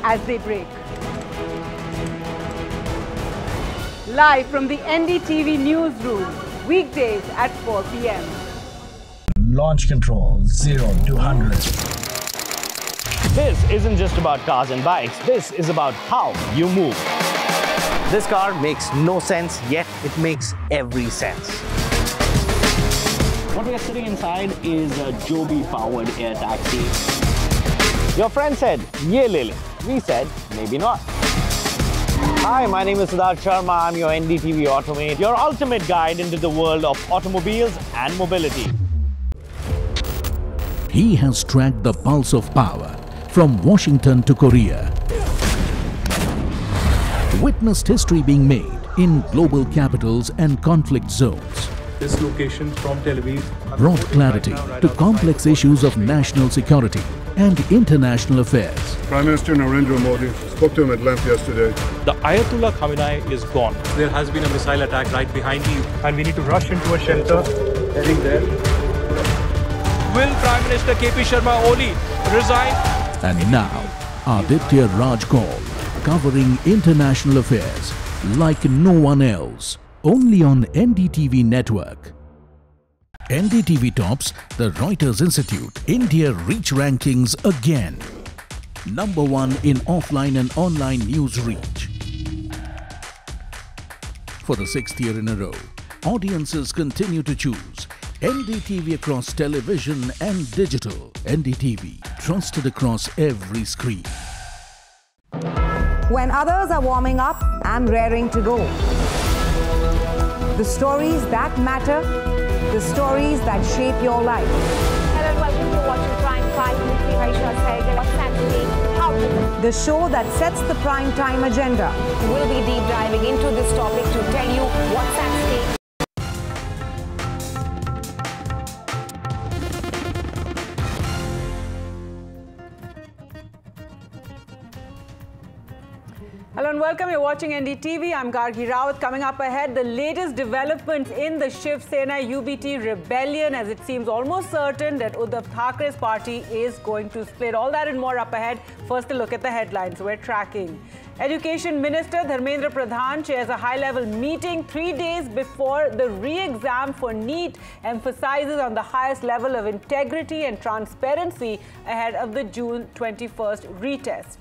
as they break. Live from the NDTV newsroom, weekdays at 4 p.m. Launch control 0 to 100. This isn't just about cars and bikes. This is about how you move. This car makes no sense, yet it makes every sense. What we are sitting inside is a Joby-powered air taxi. Your friend said, "Ye le le." We said, maybe not. Hi, my name is Siddharth Sharma. I'm your NDTV Automate, your ultimate guide into the world of automobiles and mobility. He has tracked the pulse of power from Washington to Korea. Witnessed history being made in global capitals and conflict zones. This location from Tel Aviv Brought clarity to complex issues of national security and international affairs. Prime Minister Narendra Modi spoke to him at length yesterday. The Ayatollah Khamenei is gone. There has been a missile attack right behind you, and we need to rush into a shelter. Heading there. Will Prime Minister KP Sharma Oli resign? And now, Aditya Raj Kaul, covering international affairs like no one else, only on NDTV network. NDTV tops the Reuters Institute India Reach Rankings again. Number 1 in offline and online news reach. For the 6th year in a row, audiences continue to choose NDTV across television and digital. NDTV, trusted across every screen. When others are warming up, I'm raring to go. The stories that matter, the stories that shape your life. Hello and welcome to watching Prime 5 with me, Raisha Saigal. What's happening? How to The show that sets the prime time agenda. We'll be deep diving into this topic to tell you what's at stake. Hello and welcome. You're watching NDTV. I'm Gargi Rawat. Coming up ahead, the latest developments in the Shiv Sena UBT rebellion, as it seems almost certain that Uddhav Thackeray's party is going to split. All that and more up ahead. First, a look at the headlines we're tracking. Education Minister Dharmendra Pradhan chairs a high-level meeting 3 days before the re-exam for NEET, emphasizes on the highest level of integrity and transparency ahead of the June 21st retest.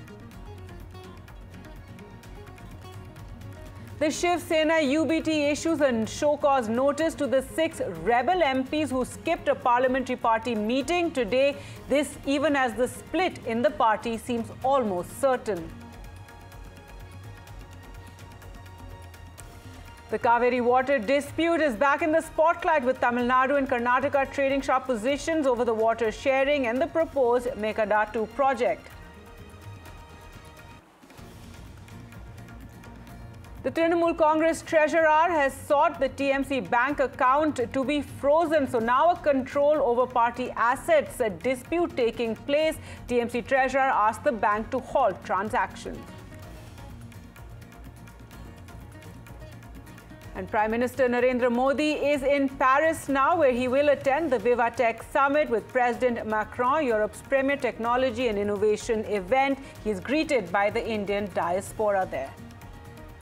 The Shiv Sena UBT issues a show-cause notice to the 6 rebel MPs who skipped a parliamentary party meeting today. This even as the split in the party seems almost certain. The Kaveri water dispute is back in the spotlight, with Tamil Nadu and Karnataka trading sharp positions over the water sharing and the proposed Mekadatu project. The Trinamool Congress treasurer has sought the TMC bank account to be frozen. So now a control over party assets, a dispute taking place. TMC treasurer asked the bank to halt transactions. And Prime Minister Narendra Modi is in Paris now, where he will attend the Vivatech Summit with President Macron, Europe's premier technology and innovation event. He is greeted by the Indian diaspora there.